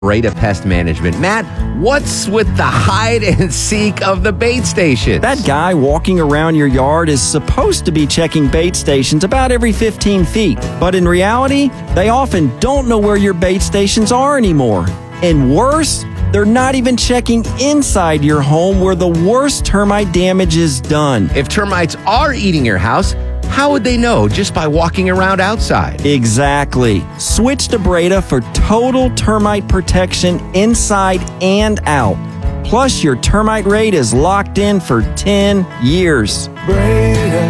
Breda Pest Management. Matt, what's with the hide and seek of the bait stations? That guy walking around your yard is supposed to be checking bait stations about every 15 feet. But in reality, they often don't know where your bait stations are anymore. And worse, they're not even checking inside your home where the worst termite damage is done. If termites are eating your house, how would they know just by walking around outside? Exactly. Switch to Breda for total termite protection inside and out. Plus, your termite rate is locked in for 10 years. Breda,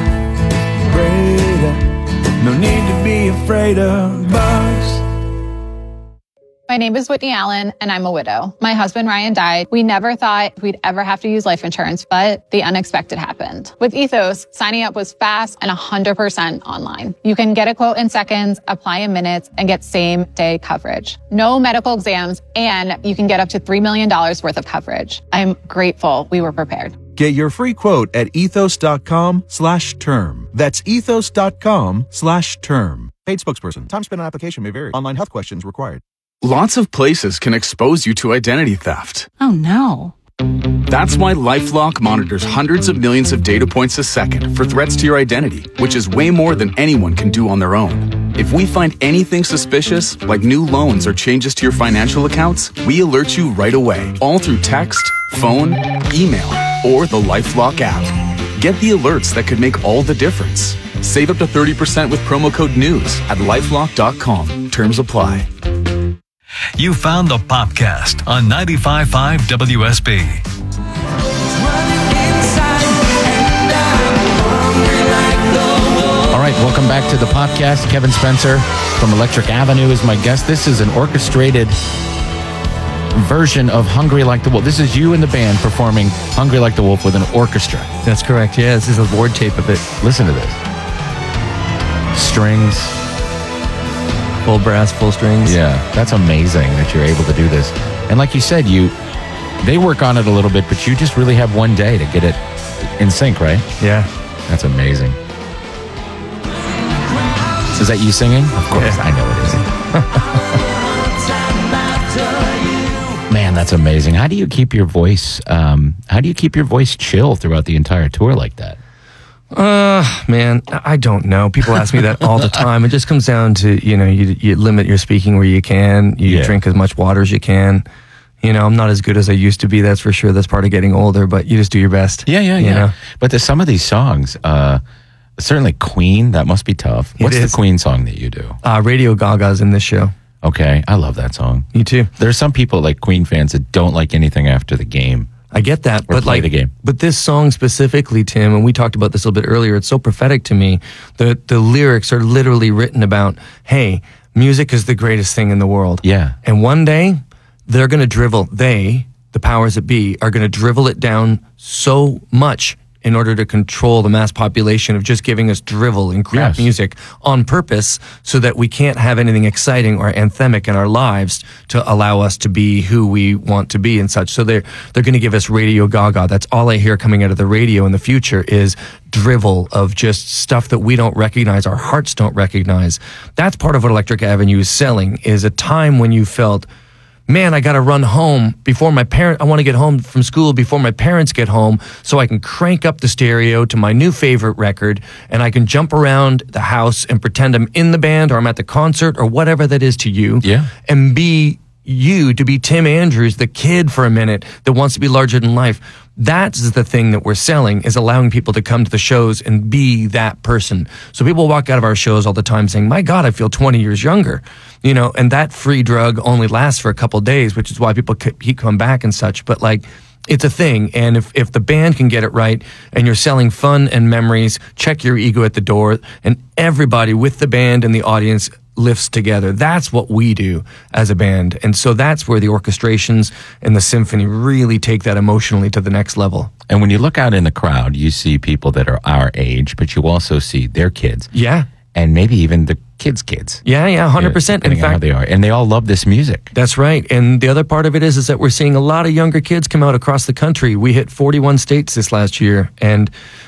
no need to be afraid of bugs. My name is Whitney Allen, and I'm a widow. My husband, Ryan, died. We never thought we'd ever have to use life insurance, but the unexpected happened. With Ethos, signing up was fast and 100% online. You can get a quote in seconds, apply in minutes, and get same-day coverage. No medical exams, and you can get up to $3 million worth of coverage. I'm grateful we were prepared. Get your free quote at ethos.com/term. That's ethos.com/term. Paid spokesperson. Time spent on application may vary. Online health questions required. Lots of places can expose you to identity theft. Oh no. That's why LifeLock monitors hundreds of millions of data points a second for threats to your identity, which is way more than anyone can do on their own. If we find anything suspicious, like new loans or changes to your financial accounts, we alert you right away, all through text, phone, email, or the LifeLock app. Get the alerts that could make all the difference. Save up to 30% with promo code NEWS at LifeLock.com. Terms apply. You found the Popcast on 95.5 WSB. All right, welcome back to the Popcast. Kevin Spencer from Electric Avenue is my guest. This is an orchestrated version of Hungry Like the Wolf. This is you and the band performing Hungry Like the Wolf with an orchestra. That's correct. Yeah, this is a board tape of it. Listen to this. Strings. Full brass, full strings. Yeah, that's amazing that you're able to do this. And like you said, they work on it a little bit, but you just really have one day to get it in sync, right? Yeah. That's amazing. Is that you singing? Of course, yeah. I know it is. Man, that's amazing. How do you keep your voice? Chill throughout the entire tour like that? Man, I don't know. People ask me that all the time. It just comes down to, you limit your speaking where you can. You drink as much water as you can. I'm not as good as I used to be, that's for sure. That's part of getting older, but you just do your best. Yeah. But there's some of these songs, certainly Queen, that must be tough. What's the Queen song that you do? Radio Gaga's in this show. Okay, I love that song. Me too. There are some people, like Queen fans, that don't like anything after the game. I get that, but play the game. But this song specifically, Tim, and we talked about this a little bit earlier, it's so prophetic to me. The lyrics are literally written about, hey, music is the greatest thing in the world. Yeah. And one day, they're going to drivel, the powers that be, are going to drivel it down so much in order to control the mass population of just giving us drivel and crap music on purpose so that we can't have anything exciting or anthemic in our lives to allow us to be who we want to be and such. So they're going to give us Radio Gaga. That's all I hear coming out of the radio in the future is drivel of just stuff that we don't recognize, our hearts don't recognize. That's part of what Electric Avenue is selling, is a time when you felt, man, I got to run home before I want to get home from school before my parents get home so I can crank up the stereo to my new favorite record and I can jump around the house and pretend I'm in the band or I'm at the concert or whatever that is to you. Yeah. And be you, to be Tim Andrews, the kid for a minute that wants to be larger than life. That's the thing that we're selling, is allowing people to come to the shows and be that person. So people walk out of our shows all the time saying, my God, I feel 20 years younger. And that free drug only lasts for a couple of days, which is why people keep coming back and such. But it's a thing. And if the band can get it right and you're selling fun and memories, check your ego at the door, and everybody with the band and the audience lifts together. That's what we do as a band. And so that's where the orchestrations and the symphony really take that emotionally to the next level. And when you look out in the crowd, you see people that are our age, but you also see their kids. Yeah. And maybe even the kids. Yeah, 100%. In fact, how they are. And they all love this music. That's right. And the other part of it is that we're seeing a lot of younger kids come out across the country. We hit 41 states this last year, and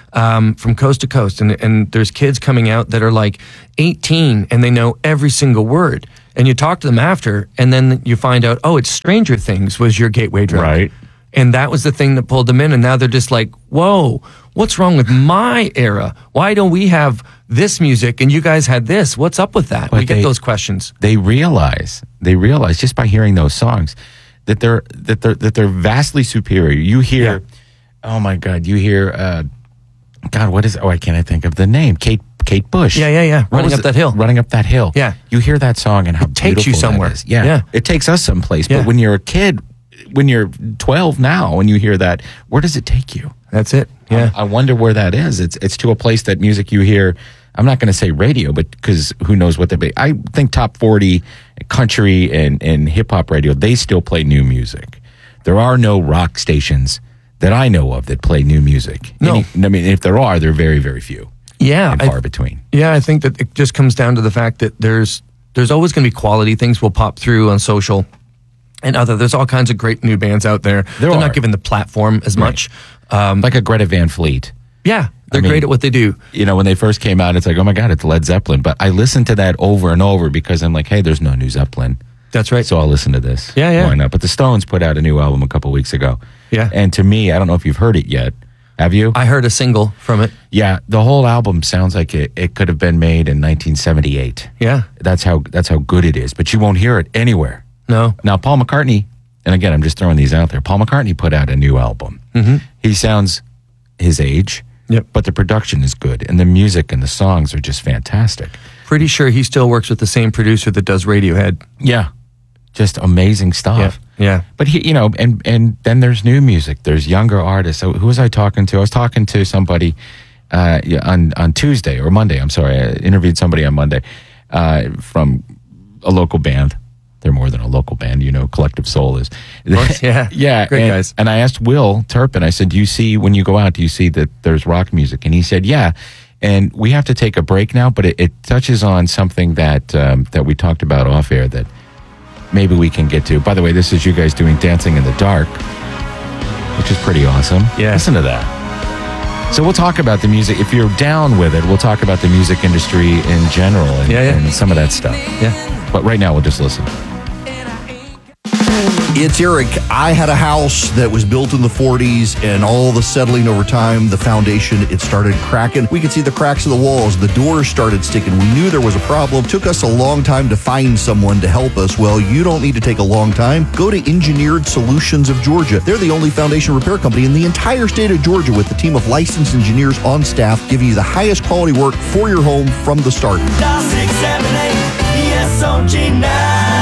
from coast to coast. And there's kids coming out that are like 18, and they know every single word. and you talk to them after, and then you find out, oh, it's Stranger Things was your gateway drug. Right. And that was the thing that pulled them in, and now they're just like, whoa, what's wrong with my era? Why don't we have this music and you guys had this? What's up with that? But we get those questions. They realize just by hearing those songs that they're vastly superior. You hear, oh my God, you hear, God, what is? Oh, I can't think of the name. Kate Bush. Yeah. Running up that hill. Yeah. You hear that song and how it takes you somewhere. That is. Yeah. It takes us someplace. Yeah. But when you're a kid, when you're 12 now, and you hear that, where does it take you? That's it. Yeah. I wonder where that is. It's to a place that music you hear. I'm not going to say radio, but because who knows what they be. I think top 40 country and hip hop radio, they still play new music. There are no rock stations that I know of that play new music. No. I mean, if there are, they're very, very few. Yeah. And far between. Yeah, I think that it just comes down to the fact that there's always going to be quality. Things will pop through on social and there's all kinds of great new bands out there. They're not given the platform as much. Like a Greta Van Fleet. Yeah, they're great at what they do. You know, when they first came out, it's like, oh my God, it's Led Zeppelin. But I listened to that over and over because I'm like, hey, there's no new Zeppelin. That's right. So I'll listen to this. Yeah. Why not? But the Stones put out a new album a couple weeks ago. Yeah. And to me, I don't know if you've heard it yet. Have you? I heard a single from it. Yeah, the whole album sounds like it could have been made in 1978. Yeah. That's how good it is. But you won't hear it anywhere. No. Now, Paul McCartney, and again, I'm just throwing these out there. Paul McCartney put out a new album. Mm-hmm. He sounds his age. Yep. But the production is good, and the music and the songs are just fantastic. Pretty sure he still works with the same producer that does Radiohead. Yeah. Just amazing stuff. Yeah. But he, and then there's new music. There's younger artists. So who was I talking to? I was talking to somebody on Tuesday or Monday. I'm sorry. I interviewed somebody on Monday from a local band. They're more than a local band, Collective Soul is. Of course, yeah. Yeah. Great guys. And I asked Will Turpin, I said, when you go out, do you see that there's rock music? And he said, yeah. And we have to take a break now, but it touches on something that we talked about off air that maybe we can get to. By the way, this is you guys doing Dancing in the Dark, which is pretty awesome. Yeah. Listen to that. So we'll talk about the music. If you're down with it, we'll talk about the music industry in general and some of that stuff. Yeah. But right now, we'll just listen. It's Eric. I had a house that was built in the 40s, and all the settling over time, the foundation, it started cracking. We could see the cracks in the walls. The doors started sticking. We knew there was a problem. Took us a long time to find someone to help us. Well, you don't need to take a long time. Go to Engineered Solutions of Georgia. They're the only foundation repair company in the entire state of Georgia with a team of licensed engineers on staff giving you the highest quality work for your home from the start. Dial 678 ESOG now.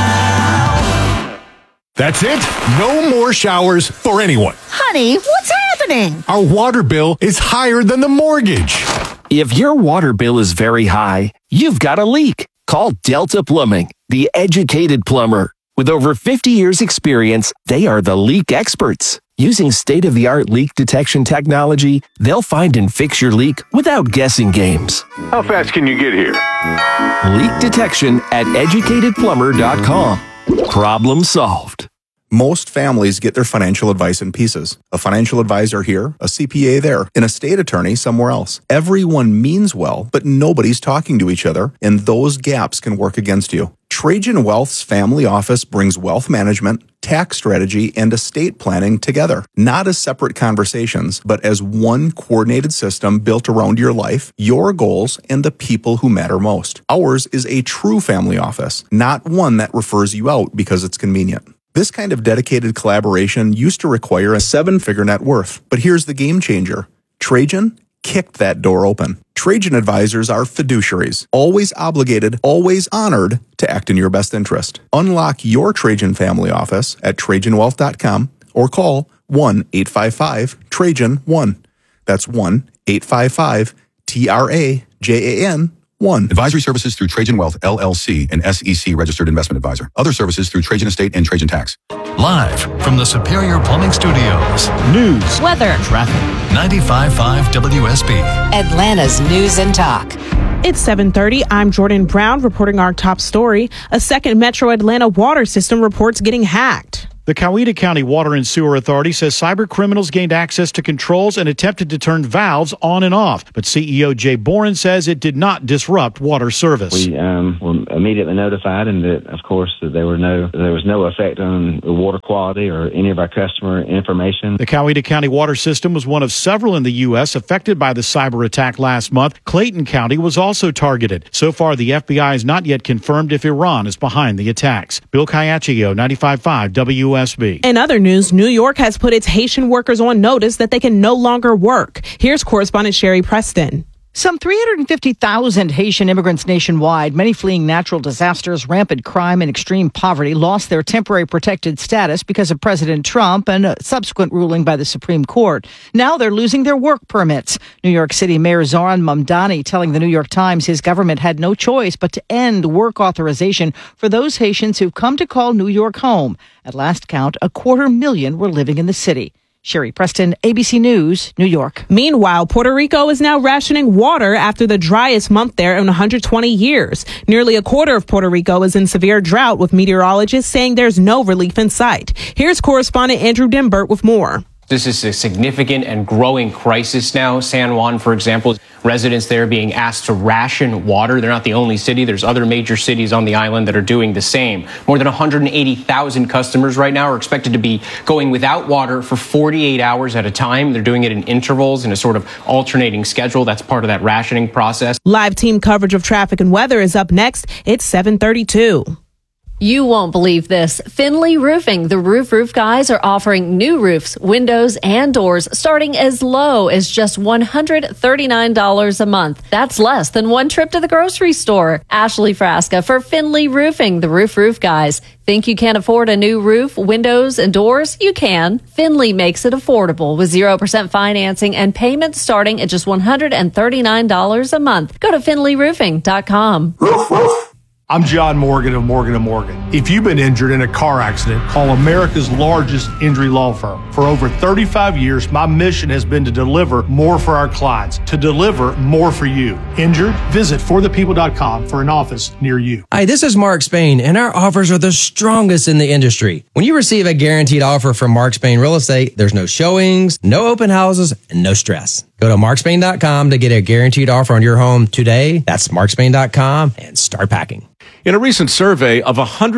That's it. No more showers for anyone. Honey, what's happening? Our water bill is higher than the mortgage. If your water bill is very high, you've got a leak. Call Delta Plumbing, the educated plumber. With over 50 years experience, they are the leak experts. Using state-of-the-art leak detection technology, they'll find and fix your leak without guessing games. How fast can you get here? Leak detection at educatedplumber.com. Problem solved. Most families get their financial advice in pieces. A financial advisor here, a CPA there, an estate attorney somewhere else. Everyone means well, but nobody's talking to each other, and those gaps can work against you. Trajan Wealth's family office brings wealth management, tax strategy, and estate planning together, not as separate conversations, but as one coordinated system built around your life, your goals, and the people who matter most. Ours is a true family office, not one that refers you out because it's convenient. This kind of dedicated collaboration used to require a 7-figure net worth, but here's the game changer. Trajan kicked that door open. Trajan advisors are fiduciaries, always obligated, always honored to act in your best interest. Unlock your Trajan family office at TrajanWealth.com or call 1-855-TRAJAN-1. That's 1-855-TRAJAN-1. Advisory services through Trajan Wealth, LLC, an SEC registered investment advisor. Other services through Trajan Estate and Trajan Tax. Live from the Superior Plumbing Studios. News, weather, traffic. 95.5 WSB. Atlanta's News and Talk. It's 7:30. I'm Jordan Brown reporting our top story. A second Metro Atlanta water system reports getting hacked. The Coweta County Water and Sewer Authority says cyber criminals gained access to controls and attempted to turn valves on and off. But CEO Jay Boren says it did not disrupt water service. We were immediately notified, and that, of course, that there was no effect on the water quality or any of our customer information. The Coweta County water system was one of several in the U.S. affected by the cyber attack last month. Clayton County was also targeted. So far, the FBI has not yet confirmed if Iran is behind the attacks. Bill Caiaccio, 95.5 WSB. In other news, New York has put its Haitian workers on notice that they can no longer work. Here's correspondent Sherry Preston. Some 350,000 Haitian immigrants nationwide, many fleeing natural disasters, rampant crime, and extreme poverty, lost their temporary protected status because of President Trump and a subsequent ruling by the Supreme Court. Now they're losing their work permits. New York City Mayor Zoran Mamdani telling the New York Times his government had no choice but to end work authorization for those Haitians who've come to call New York home. At last count, 250,000 were living in the city. Sherry Preston, ABC News, New York. Meanwhile, Puerto Rico is now rationing water after the driest month there in 120 years. Nearly a quarter of Puerto Rico is in severe drought, with meteorologists saying there's no relief in sight. Here's correspondent Andrew Dimbert with more. This is a significant and growing crisis now. San Juan, for example, residents there being asked to ration water. They're not the only city. There's other major cities on the island that are doing the same. More than 180,000 customers right now are expected to be going without water for 48 hours at a time. They're doing it in intervals in a sort of alternating schedule. That's part of that rationing process. Live team coverage of traffic and weather is up next. It's 7:32. You won't believe this. Finley Roofing, the roof guys, are offering new roofs, windows, and doors starting as low as just $139 a month. That's less than one trip to the grocery store. Ashley Frasca for Finley Roofing, the roof guys. Think you can't afford a new roof, windows, and doors? You can. Finley makes it affordable with 0% financing and payments starting at just $139 a month. Go to finleyroofing.com. I'm John Morgan of Morgan & Morgan. If you've been injured in a car accident, call America's largest injury law firm. For over 35 years, my mission has been to deliver more for our clients, to deliver more for you. Injured? Visit forthepeople.com for an office near you. Hi, this is Mark Spain, and our offers are the strongest in the industry. When you receive a guaranteed offer from Mark Spain Real Estate, there's no showings, no open houses, and no stress. Go to markspain.com to get a guaranteed offer on your home today. That's markspain.com and start packing. In a recent survey of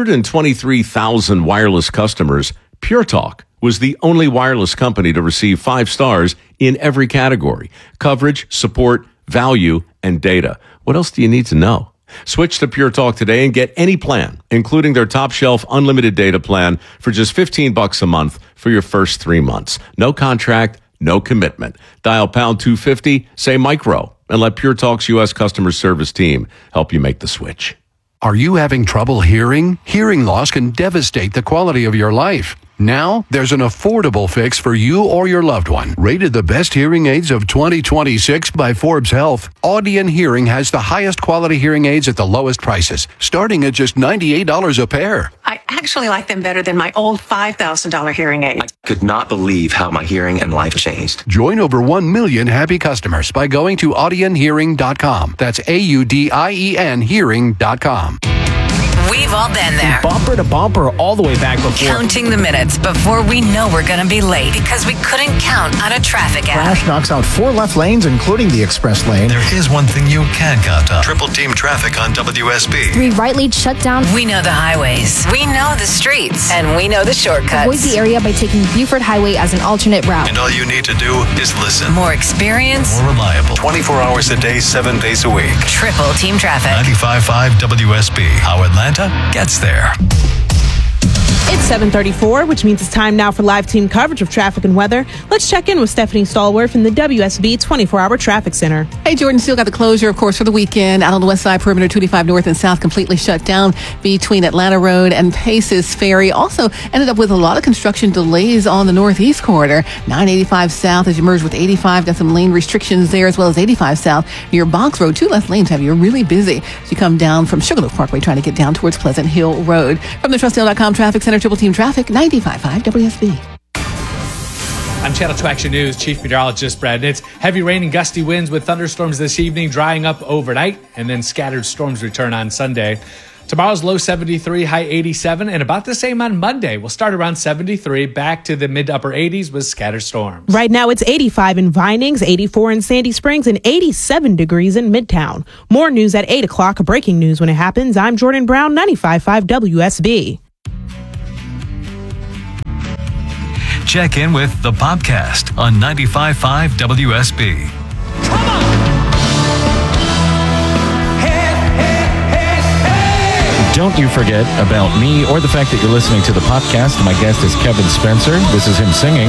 123,000 wireless customers, Pure Talk was the only wireless company to receive 5 stars in every category: coverage, support, value, and data. What else do you need to know? Switch to Pure Talk today and get any plan, including their top shelf unlimited data plan for just $15 a month for your first 3 months. No contract, no commitment. Dial pound 250, say micro, and let Pure Talk's U.S. customer service team help you make the switch. Are you having trouble hearing? Hearing loss can devastate the quality of your life. Now, there's an affordable fix for you or your loved one. Rated the best hearing aids of 2026 by Forbes Health, Audion Hearing has the highest quality hearing aids at the lowest prices, starting at just $98 a pair. I actually like them better than my old $5,000 hearing aid. I could not believe how my hearing and life changed. Join over 1 million happy customers by going to audionhearing.com. That's AUDIEN hearing.com. We've all been there. Bumper to bumper all the way back before. Counting the minutes before we know we're going to be late because we couldn't count on a traffic app. Crash knocks out 4 left lanes, including the express lane. There is one thing you can count on. Triple team traffic on WSB. 3 right lanes shut down. We know the highways. We know the streets. And we know the shortcuts. Avoid the area by taking Buford Highway as an alternate route. And all you need to do is listen. More experience. More reliable. 24 hours a day, 7 days a week. Triple team traffic. 95.5 WSB. How Atlanta gets there. It's 7:34, which means it's time now for live team coverage of traffic and weather. Let's check in with Stephanie Stallworth from the WSB 24-hour Traffic Center. Hey, Jordan, still got the closure, of course, for the weekend. Out on the west side, perimeter 285 north and south completely shut down between Atlanta Road and Paces Ferry. Also ended up with a lot of construction delays on the northeast corridor. 985 south as you merge with 85. Got some lane restrictions there, as well as 85 south near Box Road. 2 left lanes have you really busy as you come down from Sugarloaf Parkway trying to get down towards Pleasant Hill Road. From the TrustDale.com Traffic Center, Triple Team Traffic, 95.5 WSB. I'm Channel 2 Action News Chief Meteorologist Brad Nitz. Heavy rain and gusty winds with thunderstorms this evening, drying up overnight, and then scattered storms return on Sunday. Tomorrow's low 73, high 87, and about the same on Monday. We'll start around 73, back to the mid to upper 80s with scattered storms. Right now it's 85 in Vinings, 84 in Sandy Springs, and 87 degrees in Midtown. More news at 8 o'clock, breaking news when it happens. I'm Jordan Brown, 95.5 WSB. Check in with the Popcast on 95.5 WSB. Don't you forget about me or the fact that you're listening to the podcast. My guest is Kevin Spencer. This is him singing.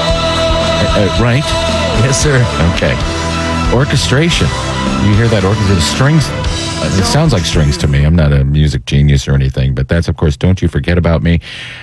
Right? Yes, sir. Okay. Orchestration. You hear that orchestra strings? It sounds like strings to me. I'm not a music genius or anything, but that's, of course, Don't You Forget About Me.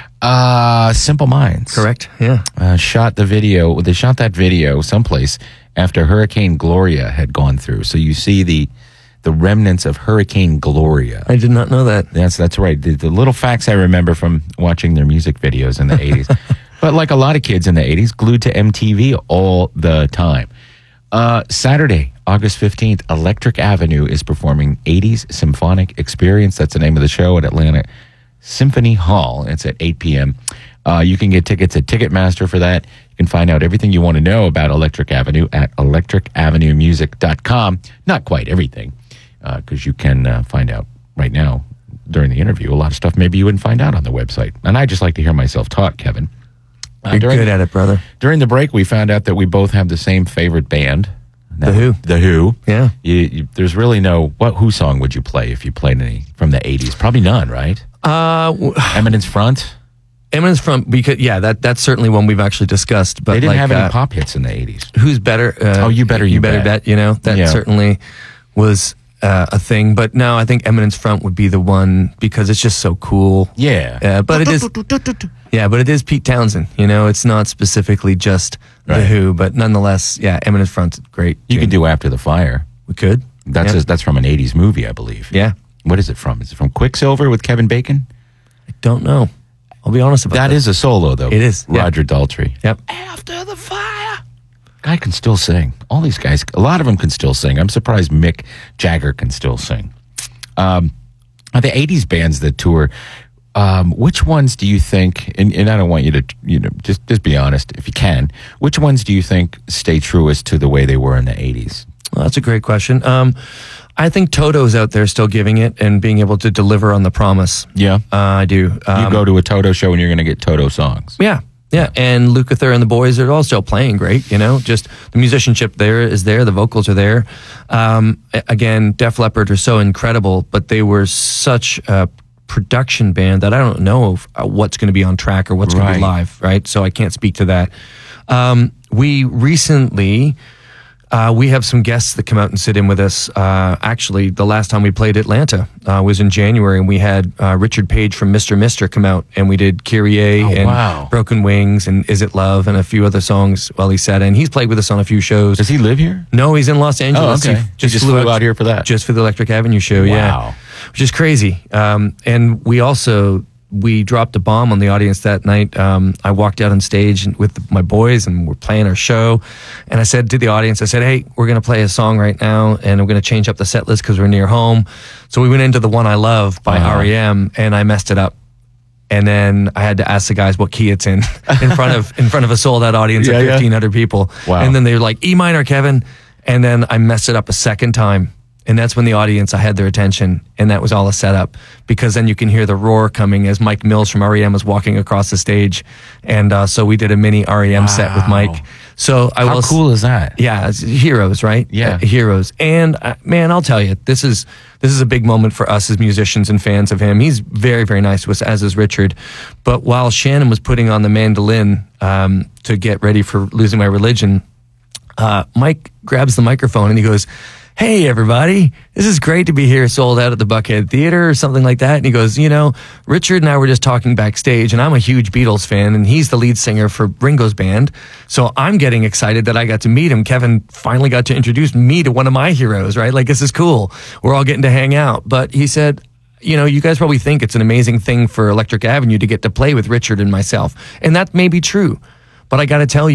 Simple Minds. Correct, yeah. Shot the video. They shot that video someplace after Hurricane Gloria had gone through. So you see the remnants of Hurricane Gloria. I did not know that. Yes, that's right. The little facts I remember from watching their music videos in the 80s. But like a lot of kids in the 80s, glued to MTV all the time. Saturday, August 15th, Electric Avenue is performing 80s Symphonic Experience. That's the name of the show at Atlanta Symphony Hall. It's at 8 p.m. You can get tickets at Ticketmaster for that. You can find out everything you want to know about Electric Avenue at electricavenuemusic.com. Not quite everything, because you can find out right now during the interview a lot of stuff maybe you wouldn't find out on the website. And I just like to hear myself talk, Kevin. You're good at it, brother. During the break, we found out that we both have the same favorite band. The Who. The Who. Yeah. There's really no... What Who song would you play if you played any from the 80s? Probably none, right? Eminence Front? Eminence Front, because, yeah, that's certainly one we've actually discussed. But they didn't have any pop hits in the 80s. Who's Better? You Better Bet, you know? That certainly was a thing. But no, I think Eminence Front would be the one because it's just so cool. Yeah. But it is... Yeah, but it is Pete Townsend. You know, it's not specifically just The Who, but nonetheless, yeah, Eminence Front's great. You could do After the Fire. We could. That's from an 80s movie, I believe. Yeah. What is it from? Is it from Quicksilver with Kevin Bacon? I don't know. I'll be honest about that. That is a solo, though. It is. Roger Daltrey. Yep. After the Fire. Guy can still sing. All these guys, a lot of them can still sing. I'm surprised Mick Jagger can still sing. The 80s bands that tour... which ones do you think, and I don't want you to, just be honest if you can, which ones do you think stay truest to the way they were in the 80s? Well, that's a great question. I think Toto's out there still giving it and being able to deliver on the promise. Yeah. I do. You go to a Toto show and you're going to get Toto songs. Yeah. And Lukather and the boys are all still playing great, just the musicianship is there, the vocals are there. Again, Def Leppard are so incredible, but they were such a production band that I don't know what's going to be on track or what's going to be live, right? So I can't speak to that. We recently, we have some guests that come out and sit in with us. Actually, the last time we played Atlanta was in January, and we had Richard Page from Mr. Mister come out, and we did Kyrie and Broken Wings and Is It Love and a few other songs while he sat in. He's played with us on a few shows. Does he live here? No, he's in Los Angeles. Oh, okay. He just flew out here for that? Just for the Electric Avenue show, Wow. Which is crazy. And we dropped a bomb on the audience that night. I walked out on stage with my boys and we're playing our show. And I said to the audience, hey, we're going to play a song right now and we're going to change up the set list because we're near home. So we went into The One I Love by R.E.M. and I messed it up. And then I had to ask the guys what key it's in front of a sold out audience of 1,500 people. Wow. And then they were like, E minor, Kevin. And then I messed it up a second time. And that's when the audience, I had their attention, and that was all a setup, because then you can hear the roar coming as Mike Mills from R.E.M. was walking across the stage. And so we did a mini R.E.M. set with Mike. So How cool is that? Yeah, it's heroes, right? Yeah. Heroes. And man, I'll tell you, this is a big moment for us as musicians and fans of him. He's very, very nice to us, as is Richard. But while Shannon was putting on the mandolin to get ready for Losing My Religion, Mike grabs the microphone and he goes, "Hey, everybody, this is great to be here, sold out at the Buckhead Theater," or something like that. And he goes, Richard and I were just talking backstage, and I'm a huge Beatles fan, and he's the lead singer for Ringo's band. So I'm getting excited that I got to meet him. Kevin finally got to introduce me to one of my heroes, right? Like, this is cool. We're all getting to hang out. But he said, you guys probably think it's an amazing thing for Electric Avenue to get to play with Richard and myself. And that may be true. But I got to tell you,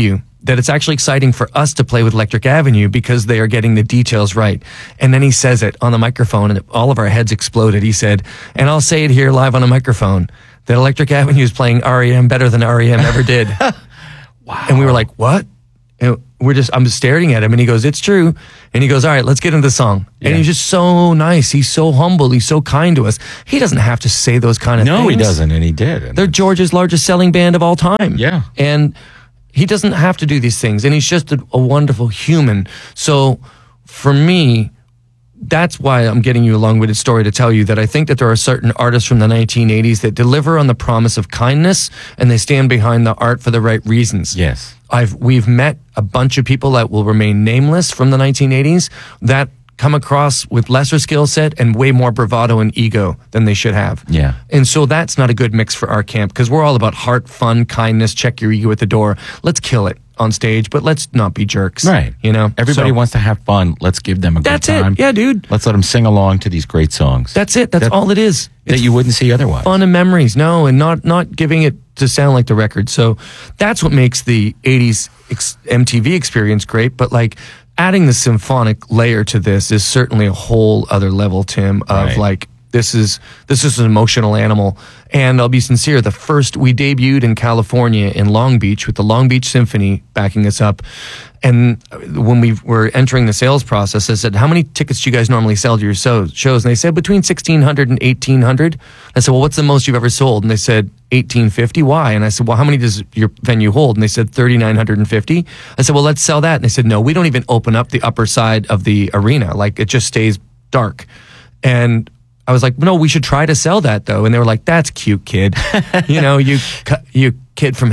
that it's actually exciting for us to play with Electric Avenue because they are getting the details right. And then he says it on the microphone, and all of our heads exploded. He said, and I'll say it here live on a microphone, that Electric Avenue is playing REM better than REM ever did. Wow. And we were like, what? And I'm just staring at him, and he goes, it's true. And he goes, all right, let's get into the song. Yeah. And he's just so nice. He's so humble. He's so kind to us. He doesn't have to say those kind of things. No, he doesn't, and he did. They're Georgia's largest selling band of all time. Yeah. And he doesn't have to do these things, and he's just a wonderful human. So for me, that's why I'm getting you a long-winded story to tell you that I think that there are certain artists from the 1980s that deliver on the promise of kindness, and they stand behind the art for the right reasons. Yes. We've met a bunch of people that will remain nameless from the 1980s that come across with lesser skill set and way more bravado and ego than they should have. Yeah. And so that's not a good mix for our camp, because we're all about heart, fun, kindness, check your ego at the door. Let's kill it on stage, but let's not be jerks. Right. You know? Everybody wants to have fun. Let's give them a good time. That's it. Yeah, dude. Let's let them sing along to these great songs. That's it. That's all it is. That you wouldn't see otherwise. Fun and memories. No, and not giving it to sound like the record. So that's what makes the 80s MTV experience great. But like adding the symphonic layer to this is certainly a whole other level, Tim, of like, this is an emotional animal. And I'll be sincere, we debuted in California in Long Beach with the Long Beach Symphony backing us up. And when we were entering the sales process, I said, how many tickets do you guys normally sell to your shows? And they said, between 1,600 and 1,800. I said, well, what's the most you've ever sold? And they said, 1,850. Why? And I said, well, how many does your venue hold? And they said, 3,950. I said, well, let's sell that. And they said, no, we don't even open up the upper side of the arena. Like, it just stays dark. And I was like, no, we should try to sell that though. And they were like, that's cute, kid. You know, you kid from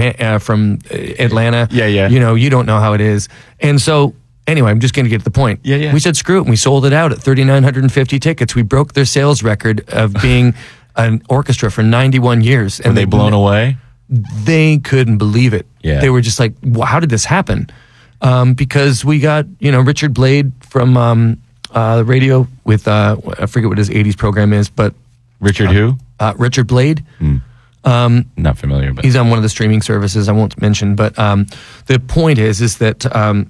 Atlanta. Yeah. You know, you don't know how it is. And so anyway, I'm just going to get to the point. Yeah. We said, screw it. And we sold it out at 3,950 tickets. We broke their sales record of being an orchestra for 91 years. And were they blown away? They couldn't believe it. Yeah. They were just like, well, how did this happen? Because we got, Richard Blade from, the radio with, I forget what his 80s program is, but... Richard who? Richard Blade. Not familiar, but... He's on one of the streaming services I won't mention, but the point is that,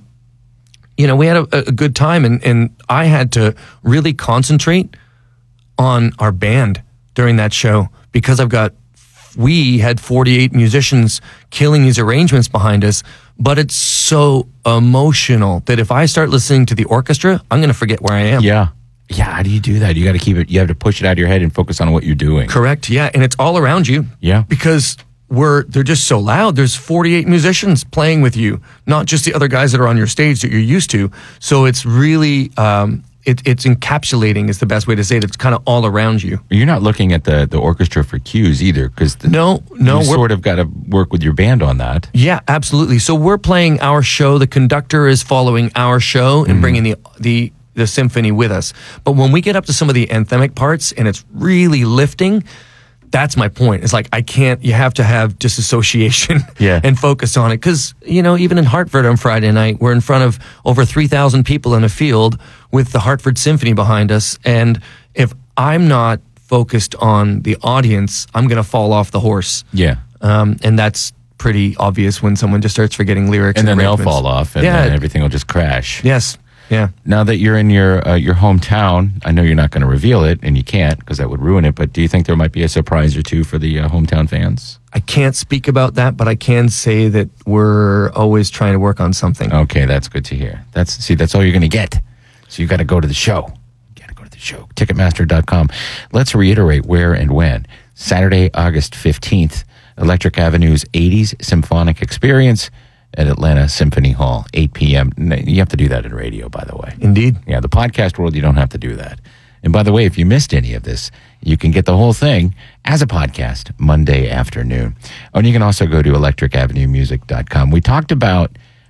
we had a good time, and I had to really concentrate on our band during that show, because we had 48 musicians killing these arrangements behind us, but it's so emotional that if I start listening to the orchestra, I'm going to forget where I am. Yeah. How do you do that? You got to keep it, you have to push it out of your head and focus on what you're doing. Correct. Yeah. And it's all around you. Yeah. Because they're just so loud. There's 48 musicians playing with you, not just the other guys that are on your stage that you're used to. So it's really, it's encapsulating is the best way to say it. It's kind of all around you. You're not looking at the orchestra for cues either, because no, you sort of got to work with your band on that. Yeah, absolutely. So we're playing our show. The conductor is following our show and bringing the symphony with us. But when we get up to some of the anthemic parts and it's really lifting, that's my point. It's like, you have to have disassociation and focus on it. Because, even in Hartford on Friday night, we're in front of over 3,000 people in a field with the Hartford Symphony behind us. And if I'm not focused on the audience, I'm going to fall off the horse. Yeah. And that's pretty obvious when someone just starts forgetting lyrics. And then they'll fall off and then everything will just crash. Yes. Yeah. Now that you're in your hometown, I know you're not going to reveal it, and you can't because that would ruin it, but do you think there might be a surprise or two for the hometown fans? I can't speak about that, but I can say that we're always trying to work on something. Okay, that's good to hear. That's all you're going to get. So you got to go to the show. Ticketmaster.com. Let's reiterate where and when. Saturday, August 15th, Electric Avenue's 80s Symphonic Experience at Atlanta Symphony Hall, 8 p.m. You have to do that in radio, by the way. Indeed. Yeah, the podcast world, you don't have to do that. And by the way, if you missed any of this, you can get the whole thing as a podcast Monday afternoon. Oh, and you can also go to electricavenuemusic.com. We talked about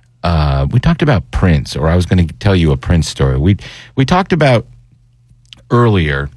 Prince, or I was going to tell you a Prince story. We talked about earlier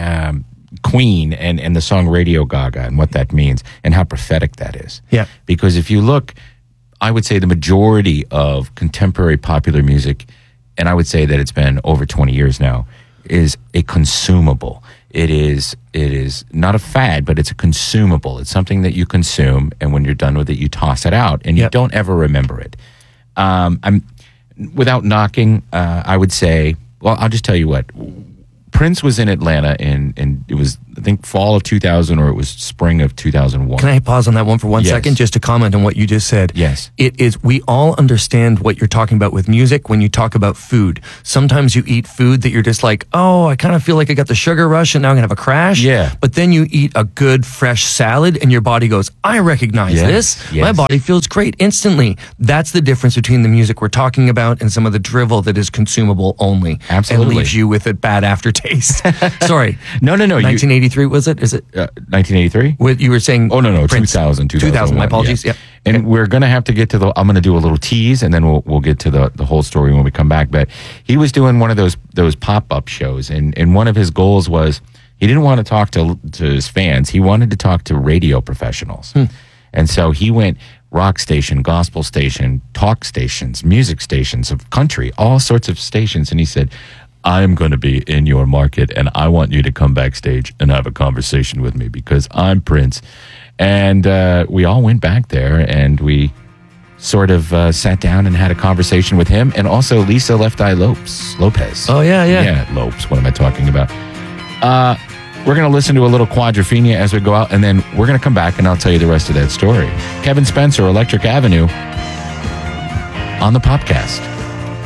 Queen and the song Radio Gaga and what that means and how prophetic that is. Yeah. Because if you look, I would say the majority of contemporary popular music, and I would say that it's been over 20 years now, is a consumable. It is not a fad, but it's a consumable. It's something that you consume, and when you're done with it, you toss it out, and you don't ever remember it. I'm without knocking. I would say, well, I'll just tell you what. Prince was in Atlanta in it was, I think, fall of 2000 or it was spring of 2001. Can I pause on that one for 1 second just to comment on what you just said? Yes. It is, we all understand what you're talking about with music when you talk about food. Sometimes you eat food that you're just like, oh, I kind of feel like I got the sugar rush and now I'm going to have a crash. Yeah. But then you eat a good fresh salad and your body goes, I recognize this. Yes. My body feels great instantly. That's the difference between the music we're talking about and some of the drivel that is consumable only. Absolutely. And leaves you with a bad aftertaste. Sorry. No. 1983 was it? Is it? 1983? You were saying? Oh, no. Prince. 2000. My apologies. Yeah. Yep. And we're going to have to get to I'm going to do a little tease and then we'll get to the whole story when we come back. But he was doing one of those pop-up shows. And one of his goals was he didn't want to talk to his fans. He wanted to talk to radio professionals. And so he went rock station, gospel station, talk stations, music stations of country, all sorts of stations. And he said, I'm going to be in your market and I want you to come backstage and have a conversation with me because I'm Prince. And we all went back there and we sort of sat down and had a conversation with him and also Lisa Left Eye Lopez. Oh, yeah. Yeah, Lopes. What am I talking about? We're going to listen to a little Quadrophenia as we go out and then we're going to come back and I'll tell you the rest of that story. Kevin Spencer, Electric Avenue on the Popcast.